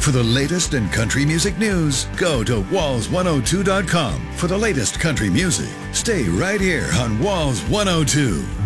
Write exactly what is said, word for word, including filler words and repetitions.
For the latest in country music news, go to walls one oh two dot com for the latest country music. Stay right here on Walls one oh two.